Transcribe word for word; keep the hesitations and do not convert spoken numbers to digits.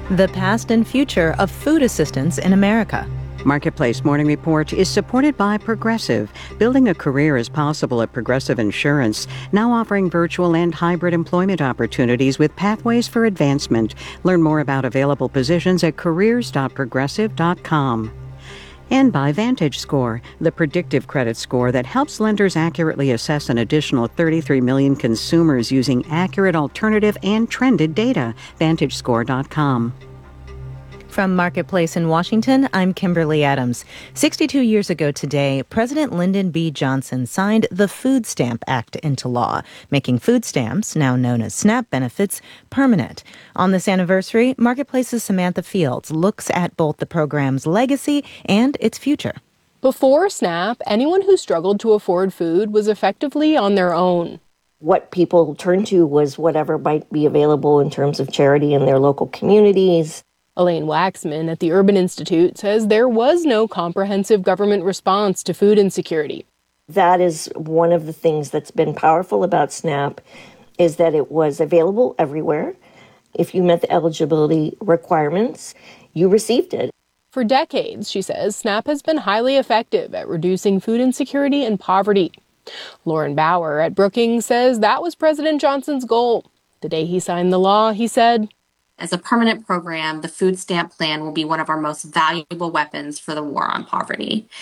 The past and future of food assistance in America. Marketplace Morning Report is supported by Progressive. Building a career is possible at Progressive Insurance, now offering virtual and hybrid employment opportunities with pathways for advancement. Learn more about available positions at careers dot progressive dot com. And by VantageScore, the predictive credit score that helps lenders accurately assess an additional thirty-three million consumers using accurate alternative and trended data. Vantage Score dot com. From Marketplace in Washington, I'm Kimberly Adams. sixty-two years ago today, President Lyndon B. Johnson signed the Food Stamp Act into law, making food stamps, now known as SNAP benefits, permanent. On this anniversary, Marketplace's Samantha Fields looks at both the program's legacy and its future. Before SNAP, anyone who struggled to afford food was effectively on their own. What people turned to was whatever might be available in terms of charity in their local communities. Elaine Waxman at the Urban Institute says there was no comprehensive government response to food insecurity. That is one of the things that's been powerful about SNAP, is that it was available everywhere. If you met the eligibility requirements, you received it. For decades, she says, SNAP has been highly effective at reducing food insecurity and poverty. Lauren Bauer at Brookings says that was President Johnson's goal. The day he signed the law, he said, "As a permanent program, the food stamp plan will be one of our most valuable weapons for the war on poverty."